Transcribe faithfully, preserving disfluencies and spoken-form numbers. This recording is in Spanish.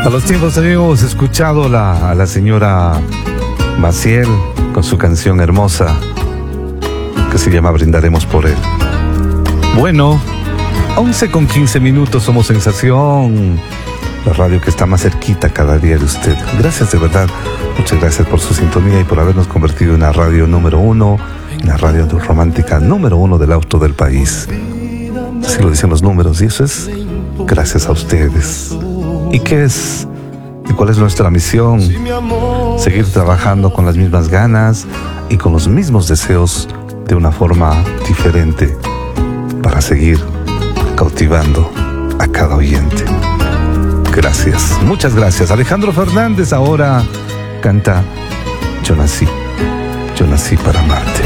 A los tiempos habíamos escuchado la, a la señora Maciel con su canción hermosa que se llama Brindaremos por él. Bueno, once con quince minutos, somos Sensación, la radio que está más cerquita cada día de usted. Gracias de verdad, muchas gracias por su sintonía y por habernos convertido en la radio número uno, en la radio romántica número uno del auto del país. Así lo dicen los números y eso es gracias a ustedes. ¿Y qué es? ¿Y cuál es nuestra misión? Seguir trabajando con las mismas ganas y con los mismos deseos de una forma diferente para seguir cautivando a cada oyente. Gracias, muchas gracias. Alejandro Fernández ahora canta Yo nací, yo nací para amarte.